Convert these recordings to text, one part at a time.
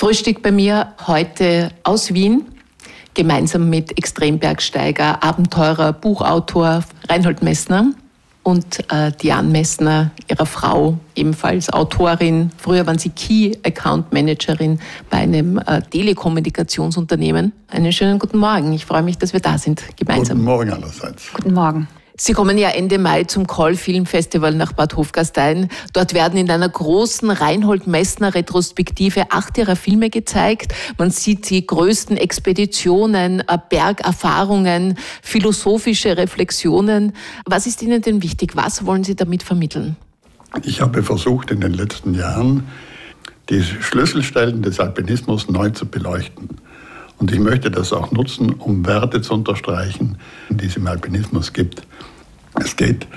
Frühstück bei mir heute aus Wien, gemeinsam mit Extrembergsteiger, Abenteurer, Buchautor Reinhold Messner und Diane Messner, ihrer Frau, ebenfalls Autorin. Früher waren sie Key Account Managerin bei einem Telekommunikationsunternehmen. Einen schönen guten Morgen. Ich freue mich, dass wir da sind, gemeinsam. Guten Morgen allerseits. Guten Morgen. Sie kommen ja Ende Mai zum Call Film Festival nach Bad Hofgastein. Dort werden in einer großen Reinhold Messner Retrospektive 8 ihrer Filme gezeigt. Man sieht die größten Expeditionen, Bergerfahrungen, philosophische Reflexionen. Was ist Ihnen denn wichtig? Was wollen Sie damit vermitteln? Ich habe versucht, in den letzten Jahren die Schlüsselstellen des Alpinismus neu zu beleuchten. Und ich möchte das auch nutzen, um Werte zu unterstreichen, die es im Alpinismus gibt. Es geht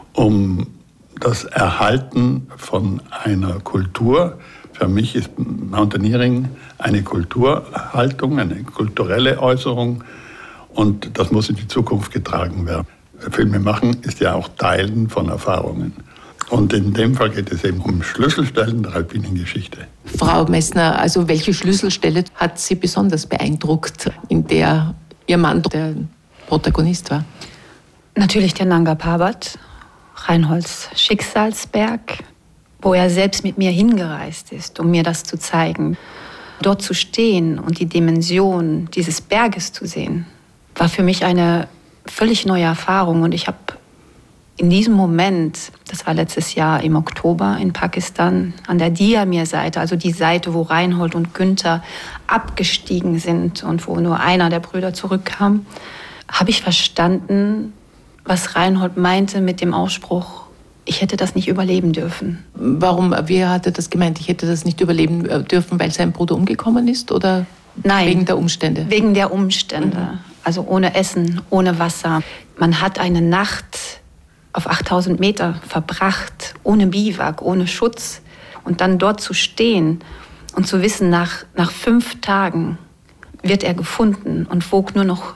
um das Erhalten von einer Kultur. Für mich ist Mountaineering eine Kulturhaltung, eine kulturelle Äußerung. Und das muss in die Zukunft getragen werden. Filme machen ist ja auch Teilen von Erfahrungen. Und in dem Fall geht es eben um Schlüsselstellen der alpinen Geschichte. Frau Messner, also welche Schlüsselstelle hat Sie besonders beeindruckt, in der Ihr Mann der Protagonist war? Natürlich der Nanga Parbat, Reinholds Schicksalsberg, wo er selbst mit mir hingereist ist, um mir das zu zeigen. Dort zu stehen und die Dimension dieses Berges zu sehen, war für mich eine völlig neue Erfahrung. Und ich habe in diesem Moment, das war letztes Jahr im Oktober in Pakistan, an der Diamir-Seite, also die Seite, wo Reinhold und Günther abgestiegen sind und wo nur einer der Brüder zurückkam, habe ich verstanden, was Reinhold meinte mit dem Ausspruch, ich hätte das nicht überleben dürfen. Warum? Wie hat er das gemeint? Ich hätte das nicht überleben dürfen, weil sein Bruder umgekommen ist? Oder Nein, wegen der Umstände? Wegen der Umstände. Also ohne Essen, ohne Wasser. Man hat eine Nacht auf 8000 Meter verbracht, ohne Biwak, ohne Schutz. Und dann dort zu stehen und zu wissen, nach 5 Tagen wird er gefunden und wog nur noch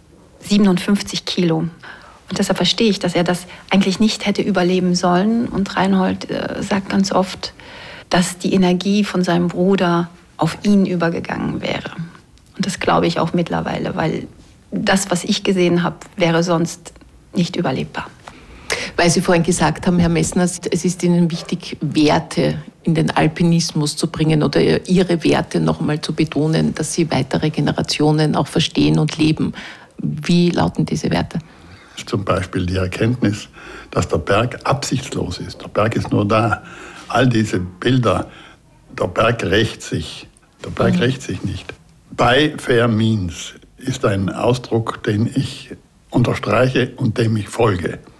57 Kilo. Und deshalb verstehe ich, dass er das eigentlich nicht hätte überleben sollen. Und Reinhold sagt ganz oft, dass die Energie von seinem Bruder auf ihn übergegangen wäre. Und das glaube ich auch mittlerweile, weil das, was ich gesehen habe, wäre sonst nicht überlebbar. Weil Sie vorhin gesagt haben, Herr Messner, es ist Ihnen wichtig, Werte in den Alpinismus zu bringen oder Ihre Werte noch einmal zu betonen, dass sie weitere Generationen auch verstehen und leben. Wie lauten diese Werte? Zum Beispiel die Erkenntnis, dass der Berg absichtslos ist. Der Berg ist nur da. All diese Bilder, der Berg rächt sich. Der Berg rächt sich nicht. By fair means ist ein Ausdruck, den ich unterstreiche und dem ich folge.